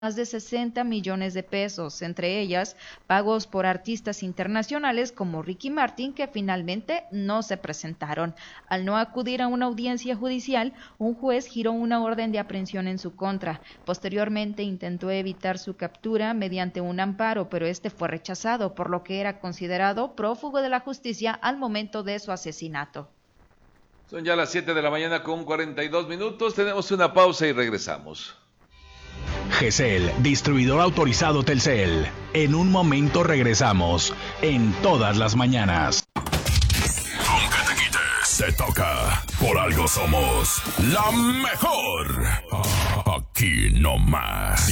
más de 60 millones de pesos, entre ellas pagos por artistas internacionales como Ricky Martin, que finalmente no se presentaron. Al no acudir a una audiencia judicial, un juez giró una orden de aprehensión en su contra. Posteriormente intentó evitar su captura mediante un amparo, pero este fue rechazado, por lo que era considerado prófugo de la justicia al momento de su asesinato. Son ya las 7 de la mañana con 42 minutos, tenemos una pausa y regresamos. GESEL, distribuidor autorizado Telcel. En un momento regresamos, en Todas las Mañanas. Aunque te quites, se toca. Por algo somos la mejor. Aquí nomás.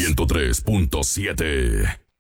103.7.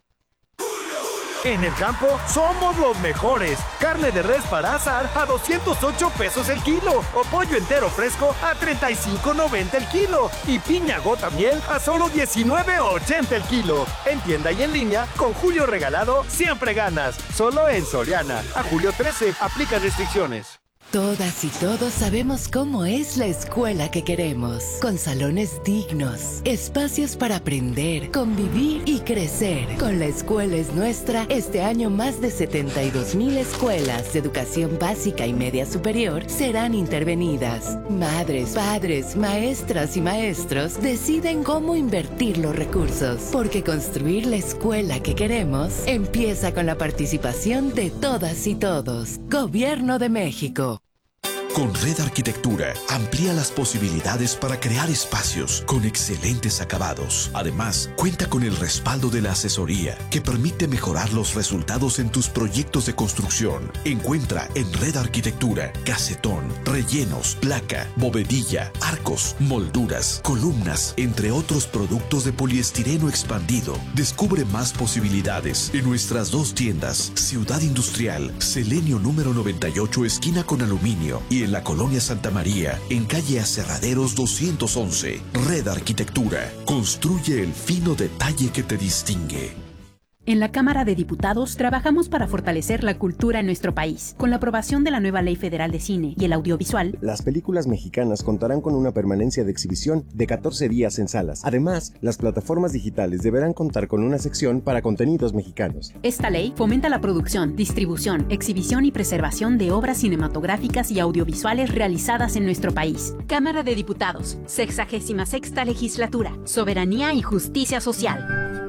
En el campo somos los mejores. Carne de res para asar a 208 pesos el kilo. O pollo entero fresco a 35.90 el kilo. Y piña gota miel a solo 19.80 el kilo. En tienda y en línea, con Julio Regalado, siempre ganas. Solo en Soriana. A julio 13, aplica restricciones. Todas y todos sabemos cómo es la escuela que queremos, con salones dignos, espacios para aprender, convivir y crecer. Con La Escuela es Nuestra, este año más de 72,000 escuelas de educación básica y media superior serán intervenidas. Madres, padres, maestras y maestros deciden cómo invertir los recursos, porque construir la escuela que queremos empieza con la participación de todas y todos. Gobierno de México. Con Red Arquitectura, amplía las posibilidades para crear espacios con excelentes acabados. Además, cuenta con el respaldo de la asesoría que permite mejorar los resultados en tus proyectos de construcción. Encuentra en Red Arquitectura casetón, rellenos, placa, bovedilla, arcos, molduras, columnas, entre otros productos de poliestireno expandido. Descubre más posibilidades en nuestras dos tiendas, Ciudad Industrial, Selenio número 98, esquina con Aluminio, y en la Colonia Santa María, en calle Aserraderos 211. Red Arquitectura. Construye el fino detalle que te distingue. En la Cámara de Diputados trabajamos para fortalecer la cultura en nuestro país. Con la aprobación de la nueva Ley Federal de Cine y el Audiovisual, las películas mexicanas contarán con una permanencia de exhibición de 14 días en salas. Además, las plataformas digitales deberán contar con una sección para contenidos mexicanos. Esta ley fomenta la producción, distribución, exhibición y preservación de obras cinematográficas y audiovisuales realizadas en nuestro país. Cámara de Diputados, 66ª Legislatura, Soberanía y Justicia Social.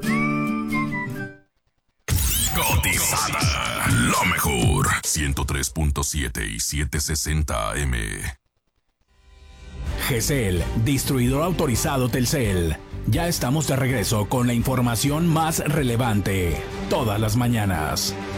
Cotizada. Lo mejor. 103.7 y 760 AM. GESEL, distribuidor autorizado Telcel. Ya estamos de regreso con la información más relevante. Todas las mañanas.